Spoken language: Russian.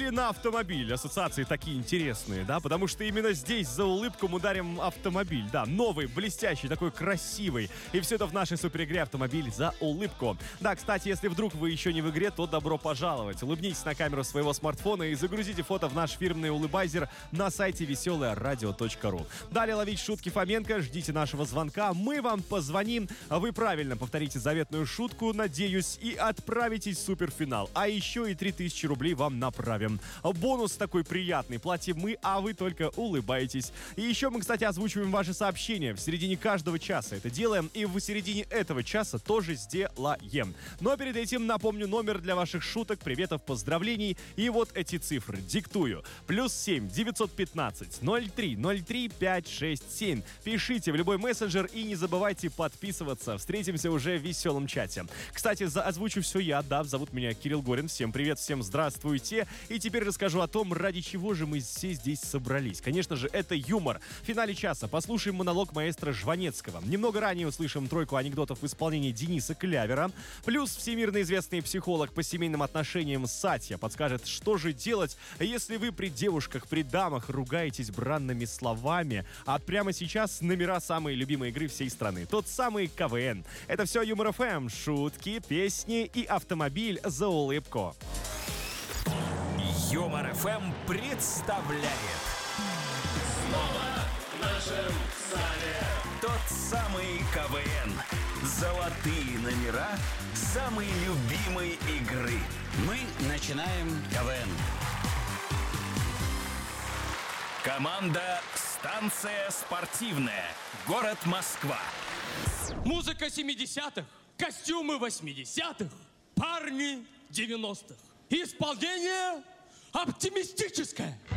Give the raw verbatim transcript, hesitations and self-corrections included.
или на автомобиль? Ассоциации такие интересные, да? Потому что именно здесь за улыбку мы дарим автомобиль. Да, новый, блестящий, такой красивый. И все это в нашей суперигре «Автомобиль за улыбку». Да, кстати, если вдруг вы еще не в игре, то добро пожаловать. Улыбнитесь на камеру своего смартфона и загрузите фото в наш фирменный улыбайзер на сайте веселое радио точка ру. Далее ловить шутки Фоменко, ждите нашего звонка, мы вам позвоним, вы правильно повторите заветную шутку, надеюсь, и отправитесь в суперфинал. А еще и три тысячи рублей вам направим. Бонус такой приятный, платим мы, а вы только улыбаетесь. И еще мы, кстати, озвучиваем ваши сообщения в середине каждого часа. Это делаем, и в середине этого часа тоже сделаем. Но перед этим напомню номер для ваших шуток, приветов, поздравлений. И вот эти цифры диктую. Плюс семь девятьсот пятнадцать ноль три ноль три пять шесть семь. Пишите в любой мессенджер и не забывайте подписываться. Встретимся уже в веселом чате. Кстати, за озвучу все я, да, зовут меня Кирилл Горин. Всем привет, всем здравствуйте. И теперь расскажу о том, ради чего же мы все здесь собрались. Конечно же, это юмор. В финале часа послушаем монолог маэстро Жванецкого. Немного ранее услышим тройку анекдотов в исполнении Дениса Клявера. Плюс всемирно известный психолог по семейным отношениям Сатья подскажет, что же делать, если вы при девушках, при дамах ругаетесь бранными словами. А прямо сейчас номера самой любимой игры всей страны. Тот самый КВН. Это все Юмор эф эм, шутки, песни и автомобиль за улыбку. Юмор эф эм представляет. Снова в нашем зале Тот самый КВН. Золотые номера самой любимой игры. Мы начинаем КВН. Команда «Станция спортивная». Город Москва. Музыка семидесятых, костюмы восьмидесятых, парни девяностых. Исполнение оптимистическое.